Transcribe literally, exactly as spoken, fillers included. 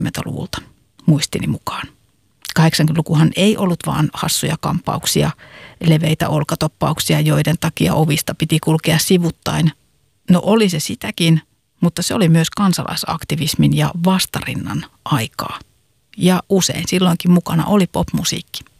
seitsemänkymmentäluvulta muistini mukaan. kahdeksankymmentälukuhan ei ollut vaan hassuja kampauksia, leveitä olkatoppauksia, joiden takia ovista piti kulkea sivuttain. No oli se sitäkin, mutta se oli myös kansalaisaktivismin ja vastarinnan aikaa. Ja usein silloinkin mukana oli popmusiikki.